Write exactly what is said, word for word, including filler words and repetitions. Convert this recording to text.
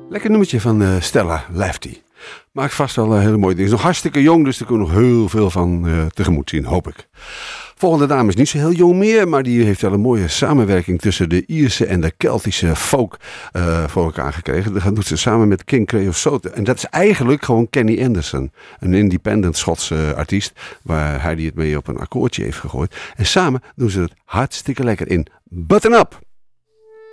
Lekker nummertje van uh, Stella Lefty. Maakt vast wel uh, hele mooie dingen. Is nog hartstikke jong, dus daar kunnen we nog heel veel van uh, tegemoet zien, hoop ik. Volgende dame is niet zo heel jong meer, maar die heeft wel een mooie samenwerking tussen de Ierse en de Keltische folk uh, voor elkaar gekregen. Dat doet ze samen met King Creosote. En dat is eigenlijk gewoon Kenny Anderson, een independent Schotse uh, artiest, waar hij die het mee op een akkoordje heeft gegooid. En samen doen ze het hartstikke lekker in Button Up.